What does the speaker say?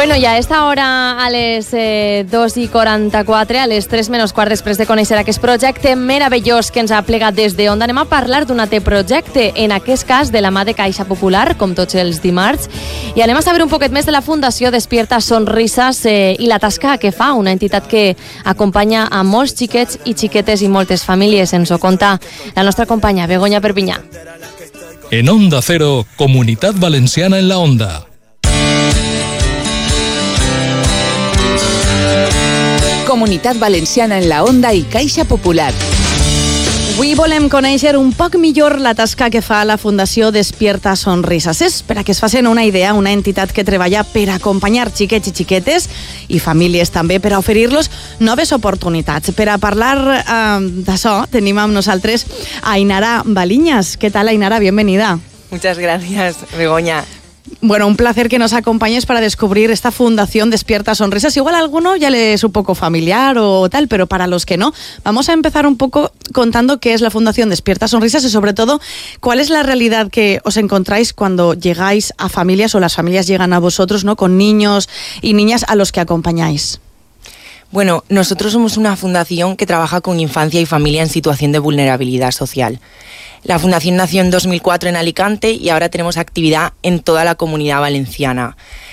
Bueno, i a esta hora, a les 2:44, a les 3 menys quart, després de conèixer aquest projecte meravellós que ens ha plegat des de Onda, anem a parlar d'un altre projecte, en aquest cas de la mà de Caixa Popular, com tots els dimarts, i anem a saber un poquet més de la Fundació Despierta Sonrises i la tasca que fa, una entitat que acompanya a molts xiquets i xiquetes i moltes famílies. Ens ho conta la nostra companya Begoña Perpinyà. En Onda Cero, Comunitat Valenciana en la Onda. Comunitat Valenciana en la Onda i Caixa Popular. Avui volem conèixer un poc millor la tasca que fa la Fundació Despierta Sonrises. És, per a que es facin una idea, una entitat que treballa per acompanyar xiquets i xiquetes i famílies també, per a oferir-los noves oportunitats. Per a parlar d'això, tenim amb nosaltres a Ainara Baliñas. ¿Qué tal, Ainara? Bienvenida. Muchas gracias, Begoña. Bueno, un placer que nos acompañes para descubrir esta Fundación Despierta Sonrisas. Igual a alguno ya le es un poco familiar o tal, pero para los que no, vamos a empezar un poco contando qué es la Fundación Despierta Sonrisas y sobre todo cuál es la realidad que os encontráis cuando llegáis a familias o las familias llegan a vosotros, ¿no? Con niños y niñas a los que acompañáis. Bueno, nosotros somos una fundación que trabaja con infancia y familia en situación de vulnerabilidad social. La fundación nació en 2004 en Alicante y ahora tenemos actividad en toda la Comunidad Valenciana.